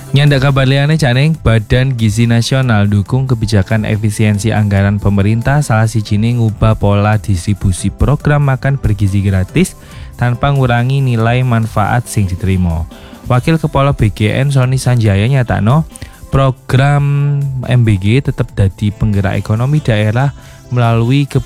Nyandak kabar liyane janing Badan Gizi Nasional dukung kebijakan efisiensi anggaran pemerintah, salah sijine ngubah pola distribusi program makan bergizi gratis tanpa ngurangi nilai manfaat sing diterima. Wakil Kepala BGN Sony Sanjaya nyatakno program MBG tetap dadi penggerak ekonomi daerah melalui